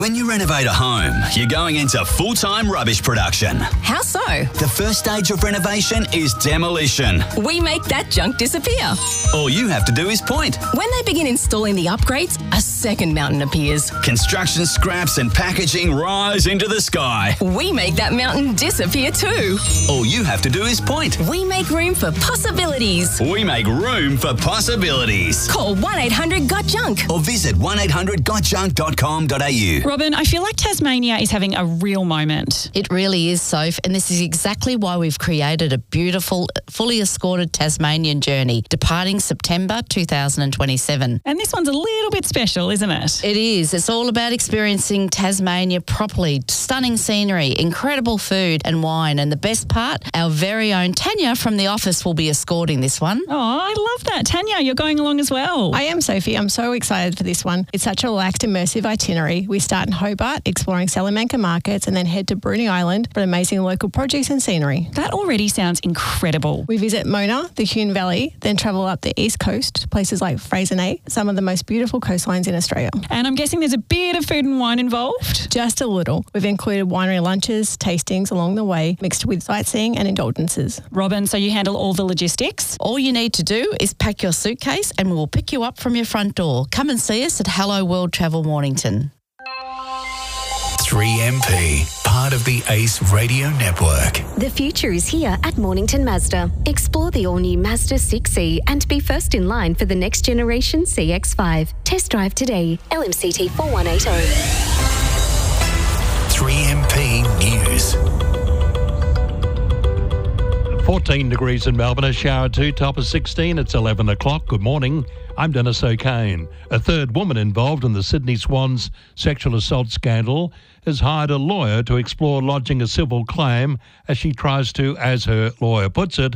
When you renovate a home, you're going into full-time rubbish production. How so? The first stage of renovation is demolition. We make that junk disappear. All you have to do is point. When they begin installing the upgrades, a second mountain appears. Construction scraps and packaging rise into the sky. We make that mountain disappear too. All you have to do is point. We make room for possibilities. We make room for possibilities. Call 1-800-GOT-JUNK or visit 1800gotjunk.com.au. Robin, I feel like Tasmania is having a real moment. It really is, Soph, and this is exactly why we've created a beautiful, fully escorted Tasmanian journey, departing September 2027. And this one's a little bit special, isn't it? It is. It's all about experiencing Tasmania properly. Stunning scenery, incredible food and wine, and the best part, our very own Tanya from The Office will be escorting this one. Oh, I love that. Tanya, you're going along as well. I am, Sophie. I'm so excited for this one. It's such a relaxed, immersive itinerary. We start in Hobart, exploring Salamanca markets, and then head to Bruny Island for amazing local produce and scenery. That already sounds incredible. We visit Mona, the Huon Valley, then travel up the east coast to places like Freycinet, some of the most beautiful coastlines in Australia. And I'm guessing there's a bit of food and wine involved? Just a little. We've included winery lunches, tastings along the way, mixed with sightseeing and indulgences. Robin, so you handle all the logistics? All you need to do is pack your suitcase and we will pick you up from your front door. Come and see us at Hello World Travel Mornington. 3MP, part of the ACE Radio Network. The future is here at Mornington Mazda. Explore the all-new Mazda 6e and be first in line for the next generation CX-5. Test drive today. LMCT 4180. 3MP News. 14 degrees in Melbourne, a shower 2, top of 16. It's 11 o'clock. Good morning. I'm Dennis O'Kane. A third woman involved in the Sydney Swans sexual assault scandal has hired a lawyer to explore lodging a civil claim as she tries to, as her lawyer puts it,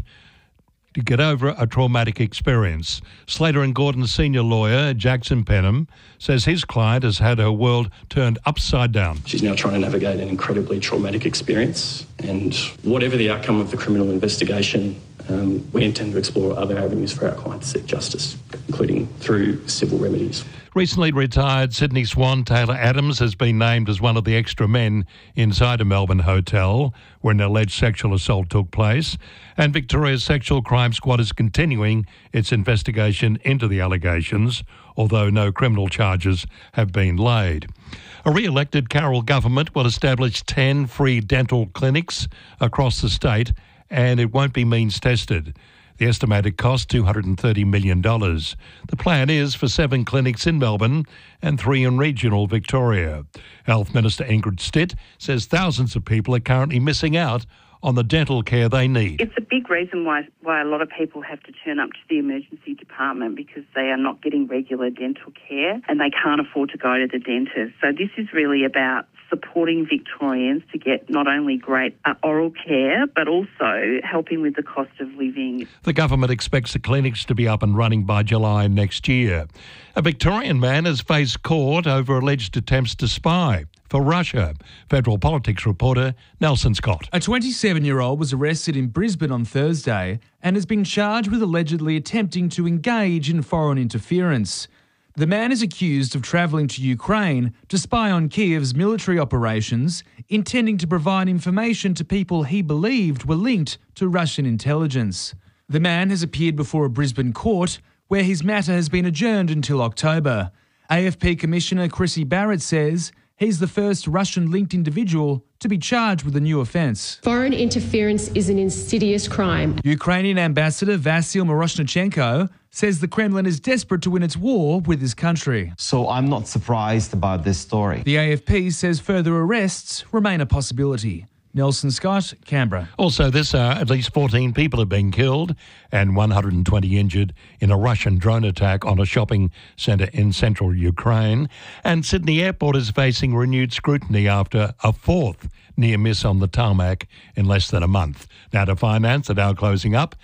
to get over a traumatic experience. Slater and Gordon's senior lawyer, Jackson Penham, says his client has had her world turned upside down. She's now trying to navigate an incredibly traumatic experience, and whatever the outcome of the criminal investigation, we intend to explore other avenues for our client to seek justice, including through civil remedies. Recently retired Sydney Swan Taylor Adams has been named as one of the extra men inside a Melbourne hotel where an alleged sexual assault took place. And Victoria's Sexual Crime Squad is continuing its investigation into the allegations, although no criminal charges have been laid. A re-elected Carroll government will establish 10 free dental clinics across the state, and it won't be means tested. The estimated cost, $230 million. The plan is for 7 clinics in Melbourne and 3 in regional Victoria. Health Minister Ingrid Stitt says thousands of people are currently missing out on the dental care they need. It's a big reason why a lot of people have to turn up to the emergency department, because they are not getting regular dental care and they can't afford to go to the dentist. So this is really about supporting Victorians to get not only great oral care, but also helping with the cost of living. The government expects the clinics to be up and running by July next year. A Victorian man has faced court over alleged attempts to spy for Russia. Federal politics reporter Nelson Scott. A 27-year-old was arrested in Brisbane on Thursday and has been charged with allegedly attempting to engage in foreign interference. The man is accused of travelling to Ukraine to spy on Kiev's military operations, intending to provide information to people he believed were linked to Russian intelligence. The man has appeared before a Brisbane court, where his matter has been adjourned until October. AFP Commissioner Chrissy Barrett says he's the first Russian-linked individual to be charged with a new offence. Foreign interference is an insidious crime. Ukrainian Ambassador Vasyl Miroshnichenko says the Kremlin is desperate to win its war with his country. So I'm not surprised about this story. The AFP says further arrests remain a possibility. Nelson Scott, Canberra. Also this hour, at least 14 people have been killed and 120 injured in a Russian drone attack on a shopping centre in central Ukraine. And Sydney Airport is facing renewed scrutiny after a 4th near miss on the tarmac in less than a month. Now to finance, the Dow closing up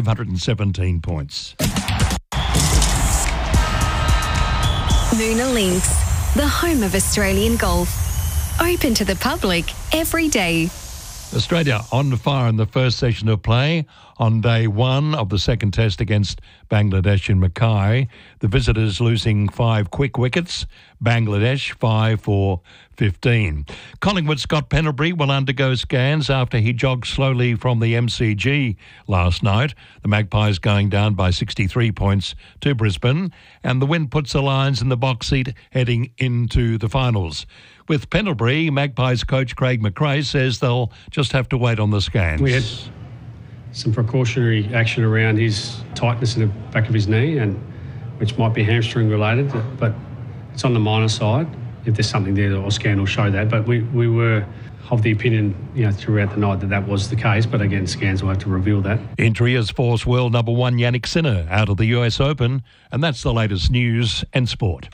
517 points. Moona Links, the home of Australian golf. Open to the public every day. Australia on fire in the first session of play on day 1 of the second test against Bangladesh in Mackay. The visitors losing 5 quick wickets, Bangladesh 5-4-15. Collingwood Scott Pendlebury will undergo scans after he jogged slowly from the MCG last night. The Magpies going down by 63 points to Brisbane, and the win puts the Lions in the box seat heading into the finals. With Pendlebury, Magpies coach Craig McRae says they'll just have to wait on the scans. We had some precautionary action around his tightness in the back of his knee, and which might be hamstring related, but it's on the minor side. If there's something there, or scan will show that. But we were of the opinion, throughout the night that was the case. But again, scans will have to reveal that. Injury has forced world number one Yannick Sinner out of the US Open, and that's the latest news and sport.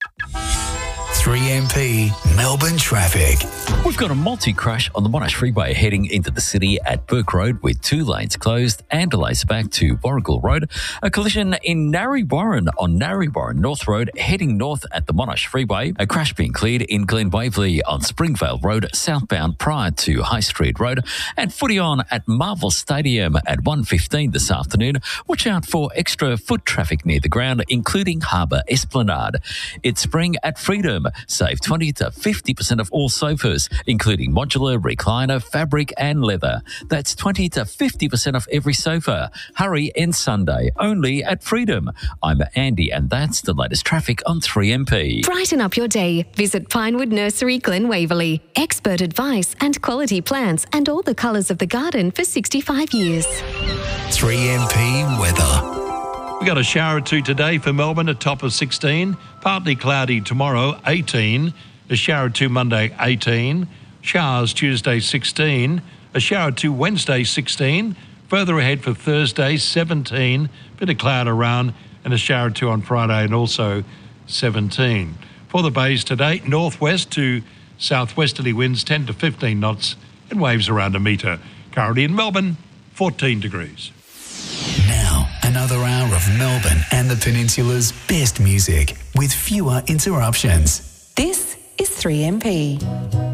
3MP Melbourne traffic. We've got a multi-crash on the Monash Freeway heading into the city at Burke Road with 2 lanes closed and delays back to Warrigal Road. A collision in Narre Warren on Narre Warren North Road heading north at the Monash Freeway. A crash being cleared in Glen Waverley on Springvale Road southbound prior to High Street Road. And footy on at Marvel Stadium at 1:15 this afternoon. Watch out for extra foot traffic near the ground, including Harbour Esplanade. It's spring at Freedom. Save 20 to 50% of all sofas, including modular, recliner, fabric and leather. That's 20 to 50% off every sofa. Hurry end Sunday, only at Freedom. I'm Andy, and that's the latest traffic on 3MP. Brighten up your day. Visit Pinewood Nursery, Glen Waverley. Expert advice and quality plants and all the colours of the garden for 65 years. 3MP weather. We got a shower or two today for Melbourne, a top of 16. Partly cloudy tomorrow, 18. A shower or two Monday, 18. Showers Tuesday, 16. A shower or two Wednesday, 16. Further ahead for Thursday, 17. Bit of cloud around, and a shower or two on Friday, and also 17. For the bays today, northwest to southwesterly winds 10 to 15 knots and waves around a metre. Currently in Melbourne, 14 degrees. Now, another hour of Melbourne and the Peninsula's best music with fewer interruptions. This is 3MP.